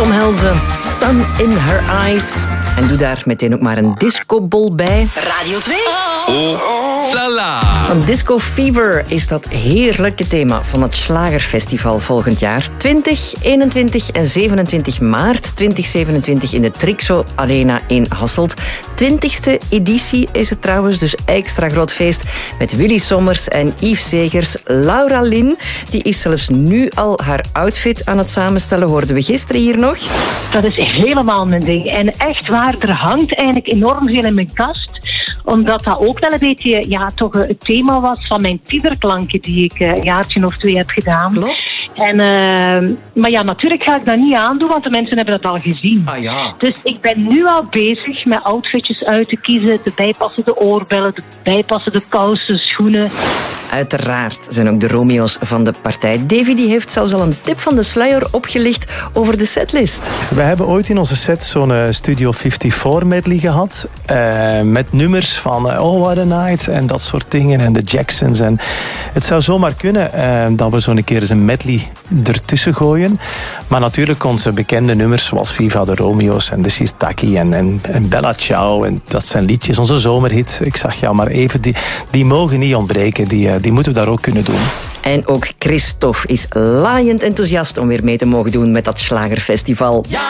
omhelzen. Sun in her eyes. En doe daar meteen ook maar een discobol bij. Radio 2. Oh, la la. Van Disco Fever is dat heerlijke thema van het Schlagerfestival volgend jaar. 20, 21 en 27 maart 2027 in de Trixo Arena in Hasselt. 20e editie is het trouwens, dus extra groot feest met Willy Sommers en Yves Segers. Laura Lin, die is zelfs nu al haar outfit aan het samenstellen, hoorden we gisteren hier nog. Dat is helemaal mijn ding. En echt waar, er hangt eigenlijk enorm veel in mijn kast. Omdat dat ook wel een beetje toch het thema was van mijn tienerklanken die ik een jaartje of 2 heb gedaan. Klopt. En, maar ja, natuurlijk ga ik dat niet aandoen, want de mensen hebben dat al gezien. Ah ja. Dus ik ben nu al bezig met outfitjes uit te kiezen. De bijpassende oorbellen, de bijpassende kousen, schoenen. Uiteraard zijn ook de Romeo's van de partij. Davy die heeft zelfs al een tip van de sluier opgelicht over de setlist. We hebben ooit in onze set zo'n Studio 54 medley gehad. Met nummers van Oh What a Night en dat soort dingen. En de Jacksons. En het zou zomaar kunnen dat we zo'n keer eens een medley ertussen gooien. Maar natuurlijk onze bekende nummers zoals Viva de Romeo's en de Sirtaki en Bella Ciao. En dat zijn liedjes, onze zomerhit. Ik zag jou maar even. Die mogen niet ontbreken. Die moeten we daar ook kunnen doen. En ook Christophe is laaiend enthousiast om weer mee te mogen doen met dat Schlagerfestival. Ja,